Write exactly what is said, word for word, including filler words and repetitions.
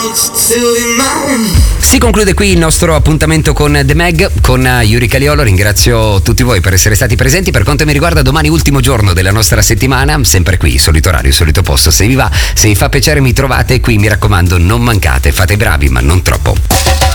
Si conclude qui il nostro appuntamento con The Meg, con Yuri Caliolo. Ringrazio tutti voi per essere stati presenti. Per quanto mi riguarda, domani ultimo giorno della nostra settimana, sempre qui, solito orario, solito posto. Se vi va, se vi fa piacere mi trovate qui, mi raccomando, non mancate, fate i bravi ma non troppo.